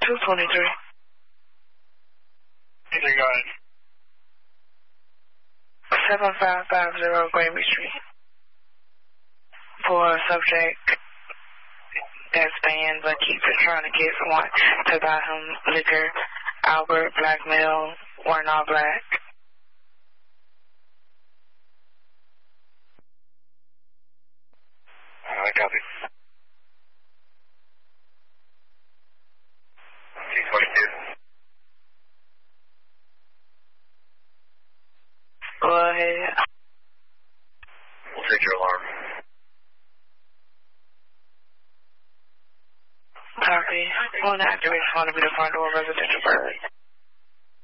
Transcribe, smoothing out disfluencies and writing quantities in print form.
223. Either go ahead. 7550 Granby Street. For a subject that's banned but keeps trying to get someone to buy him liquor. Albert, black male, wearing all black. I copy. 222. Go ahead. We'll take your alarm. Copy. On activation, want to be the front door residential bird.